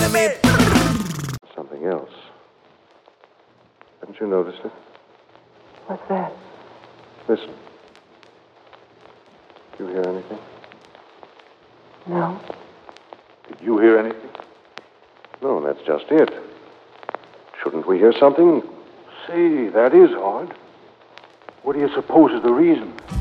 me. Something else. Haven't you noticed it? What's that? Listen. Did you hear anything? No. Did you hear anything? No, that's just it. Shouldn't we hear something? Say, that is odd. What do you suppose is the reason?